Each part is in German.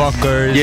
Motherfuckers.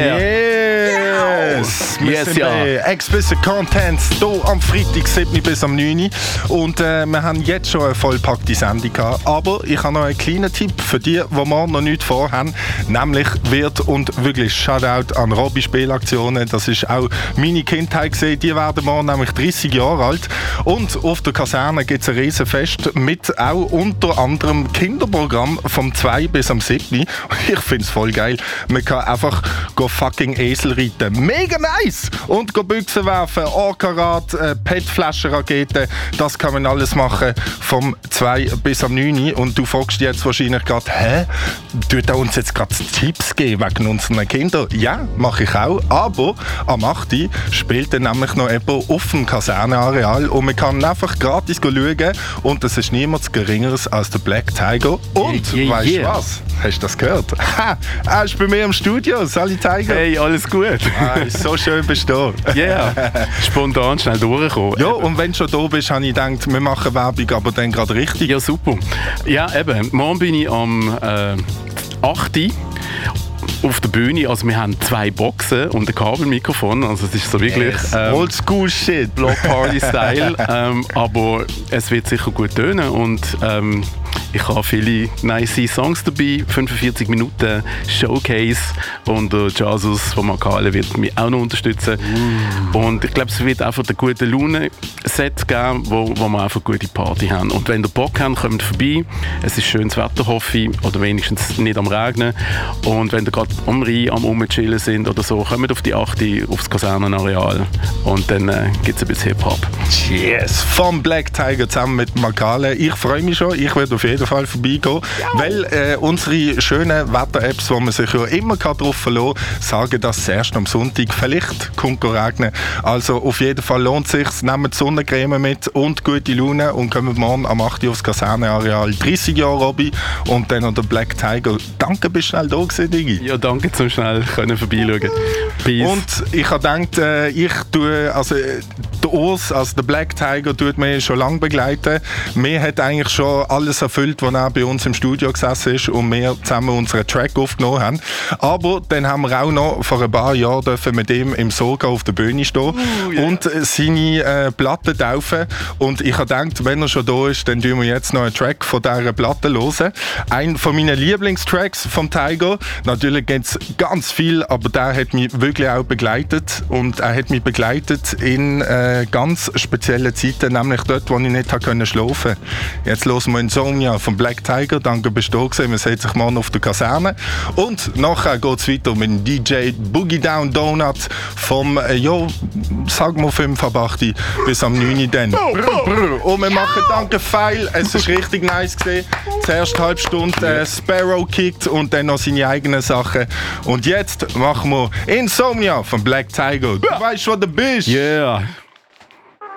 Yes! Wir sind bei Explicit Content hier am Freitag 7 bis am 9. Und wir haben jetzt schon eine vollpackte Sendung gehabt. Aber ich habe noch einen kleinen Tipp für die morgen noch nichts vorhaben. Nämlich wird, und wirklich Shoutout an Robby Spielaktionen, das ist auch meine Kindheit gesehen, die werden morgen nämlich 30 Jahre alt. Und auf der Kaserne gibt es ein Riesenfest mit auch unter anderem Kinderprogramm vom 2 bis am 7. Ich finde es voll geil. Man kann einfach fucking Esel reiten. Mega nice! Und Büchsen werfen, Orkarat, PET-Flaschen-Raketen, das kann man alles machen vom 2 bis am 9. Und du fragst jetzt wahrscheinlich gerade, tut er uns jetzt gerade Tipps geben wegen unseren Kindern? Ja, mache ich auch. Aber am 8. spielt dann nämlich noch jemand auf dem Kasernenareal und man kann einfach gratis schauen und das ist niemand Geringeres als der Black Tiger. Und weißt du was? Hast du das gehört? Er ist bei mir im Studio. Sali Tiger. Hey, alles gut. So schön bist du da. Ja, spontan schnell durchkommen. Ja, und wenn du schon da bist, habe ich gedacht, wir machen Werbung, aber dann gerade richtig. Ja, super. Ja, eben. Morgen bin ich am 8. auf der Bühne. Also wir haben 2 Boxen und ein Kabelmikrofon. Also es ist so wirklich Oldschool-Shit. Block-Party-Style. Aber es wird sicher gut tönen und ich habe viele nice Songs dabei, 45 Minuten Showcase und der Jesus von Makale wird mich auch noch unterstützen. Und ich glaube, es wird einfach eine gute Laune-Set geben, wo wir einfach eine gute Party haben. Und wenn ihr Bock habt, kommt vorbei. Es ist schönes Wetter, hoffe ich, oder wenigstens nicht am Regnen. Und wenn ihr gerade am Rhein am Rumchillen sind oder so, kommt auf die 8. aufs Kasernenareal und dann gibt es ein bisschen Hip-Hop. Yes! Vom Black Tiger zusammen mit Makale. Ich freue mich schon, ich werde auf jeden Fall vorbeigehen, weil unsere schönen Wetter-Apps, wo man sich ja immer drauf verlassen kann, sagen, dass es erst am Sonntag vielleicht kommt regnen. Also auf jeden Fall lohnt es sich. Nehmt Sonnencreme mit und gute Laune und kommt morgen am 8. aufs Kasernenareal. 30 Jahre Robby und dann noch der Black Tiger. Danke, bist du schnell da gewesen, Digi. Ja, danke, zum schnell vorbeischauen. Peace. Und ich habe gedacht, ich tue, also der Urs, also der Black Tiger, tut mich schon lange begleiten. Mir hat eigentlich schon alles erfüllt, was er bei uns im Studio gesessen ist und wir zusammen unseren Track aufgenommen haben. Aber dann haben wir auch noch vor ein paar Jahren dürfen mit ihm im Soga auf der Bühne stehen und seine Platte taufen. Und ich habe gedacht, wenn er schon da ist, dann tun wir jetzt noch einen Track von dieser Platte hören. Ein von meinen Lieblingstracks vom Tiger. Natürlich gibt es ganz viel, aber der hat mich wirklich auch begleitet. Und er hat mich begleitet in ganz speziellen Zeiten, nämlich dort, wo ich nicht schlafen konnte. Jetzt hören wir Insomnia von Black Tiger. Danke, bist du da gewesen. Wir sehen sich morgen auf der Kaserne. Und nachher geht es weiter mit dem DJ Boogie Down Donut vom, sagen wir 5 ab 8 bis am 9 dann. Und wir machen Danke Feil. Es ist richtig nice gewesen. Zuerst halbe Stunde Sparrow kickt und dann noch seine eigenen Sachen. Und jetzt machen wir Insomnia von Black Tiger. Du weißt, wo du bist. Yeah.